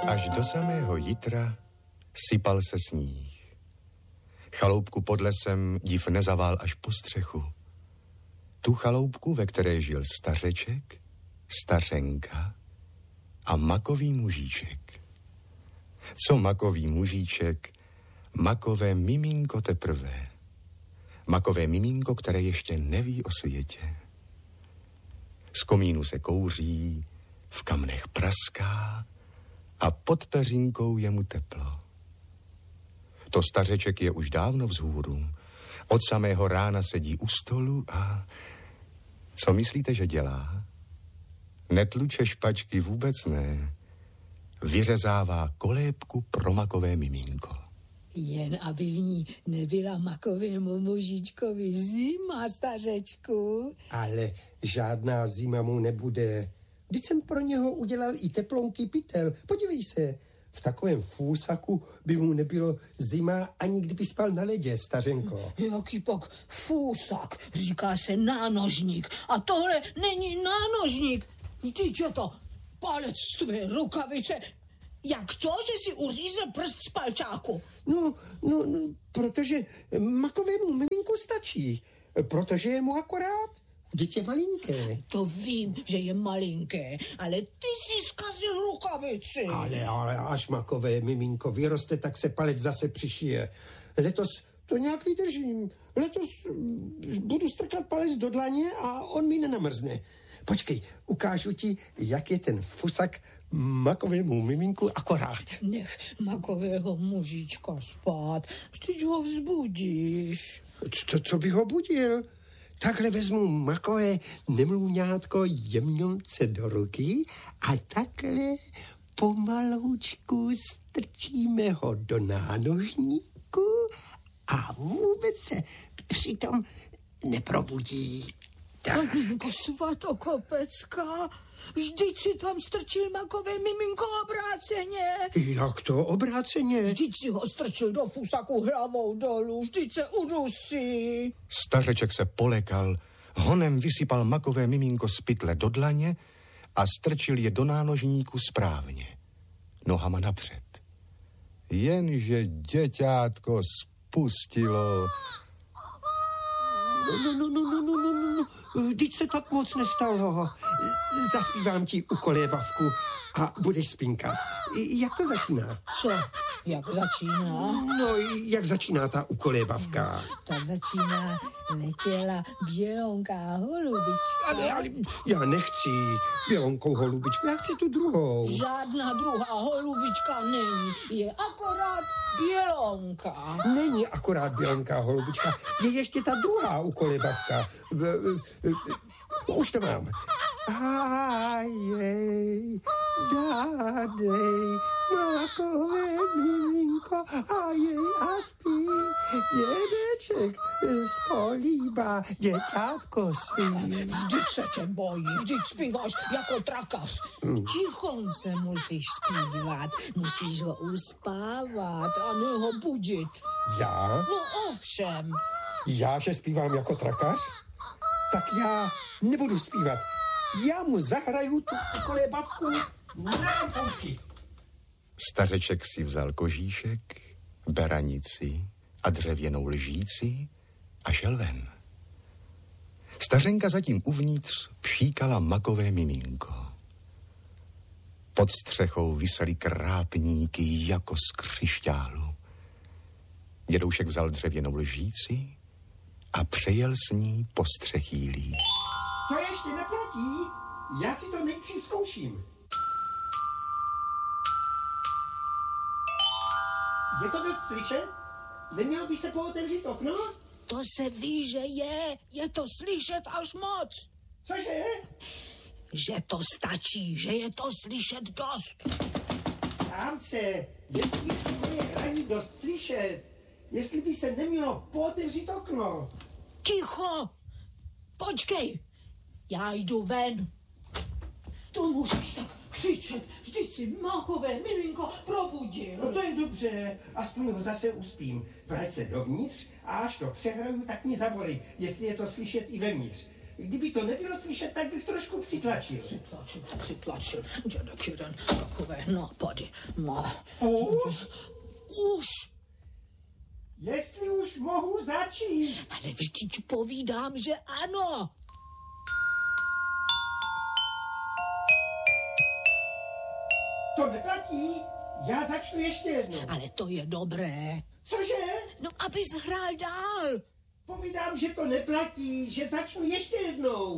Až do samého jitra sypal se sníh. Chaloupku pod lesem div nezavál až po střechu. Tu chaloupku, ve které žil stařeček, stařenka a makový mužíček. Co makový mužíček? Makové miminko teprve. Makové miminko, které ještě neví o světě. Z komínu se kouří, v kamnech praská a pod peřinkou je mu teplo. To stařeček je už dávno vzhůru. Od samého rána sedí u stolu a co myslíte, že dělá? Netluče špačky, vůbec ne. Vyřezává kolébku pro makové miminko. Jen aby v ní nebyla makovému mužičkovi zima, stařečku. Ale žádná zima mu nebude. Vždyť jsem pro něho udělal i teplonký pytel. Podívej se, v takovém fůsaku by mu nebylo zima, ani kdyby spal na ledě, stařenko. Jaký pak fůsak? Říká se nánožník. A tohle není nánožník. Vždyť je to palec z tvé rukavice. Jak to, že si uřízl prst z palčáku? No, protože makovému miminku stačí. Protože je mu akorát dítě malinké. To vím, že je malinké, ale ty si zkazil rukavici. Ale až makové miminko vyroste, tak se palec zase přišije. Letos to nějak vydržím. Letos budu strkat palec do dlaně a on mi nenamrzne. Počkej, ukážu ti, jak je ten fusak makovému miminku akorát. Nech makového mužička spát, vždyť ho vzbudíš. Co by ho budil? Takhle vezmu makové nemluvňátko jemňonce do ruky a takhle pomaloučku strčíme ho do nánožníku a vůbec se přitom neprobudí. Maminko svatokopecká, vždyť si tam strčil makové miminko obráceně. Jak to obráceně? Vždyť si ho strčil do fusaku hlavou dolů, vždyť se udusí. Stařeček se polekal, honem vysypal makové miminko z pytle do dlaně a strčil je do nánožníku správně, nohama napřed. Jenže děťátko spustilo. Vždyť se tak moc nestalo. Zaspívám ti ukolébavku a budeš spínkat. Jak to začíná? Co? Jak začíná? No, jak začíná ta ukolébavka? Ta začíná letěla bělonká holubička. Ale já nechci bělonkou holubičku, já chci tu druhou. Žádná druhá holubička není, je akorát bělonka. Není akorát bělonká holubička, je ještě ta druhá ukolébavka. Už to mám. Ajej, dádej, makové miminko, ajej a spí. Dědeček skolíbá, děťátko spí. Vždyť se tě bojí, vždyť zpíváš jako trakař. Tichom se musíš zpívat, musíš ho uspávat a ne ho budit. Já? No ovšem. Já, že zpívám jako trakař? Tak já nebudu zpívat. Já mu zahraju tu kolébavku na pouky. Stařeček si vzal kožíšek, beranici a dřevěnou lžíci a šel ven. Stařenka zatím uvnitř pšíkala makové miminko. Pod střechou visely krápníky jako z křišťálu. Dědoušek vzal dřevěnou lžíci a přejel s ní po střechýlí. To ještě neplatí, já si to nejdřív zkouším. Je to dost slyšet? Nemělo by se pootevřít okno? To se ví, že je to slyšet až moc. Cože? Že to stačí, že je to slyšet dost. Ptám se, jestli moje hraní dost slyšet, jestli by se nemělo pootevřít okno. Ticho, počkej, já jdu ven. To musíš tak křičet, vždyť si makové miminko probudil. No to je dobře, aspoň ho zase uspím. Vrať se dovnitř a až to přehraju, tak mi zavolej, jestli je to slyšet i vevnitř. Kdyby to nebylo slyšet, tak bych trošku přitlačil. Přitlačil. Dědek jeden takový tvé nápady. No. Už. Jestli už mohu začít. Ale vždyť povídám, že ano. To neplatí. Já začnu ještě jednou. Ale to je dobré. Cože? No, abys hrál dál. Povídám, že to neplatí, že začnu ještě jednou.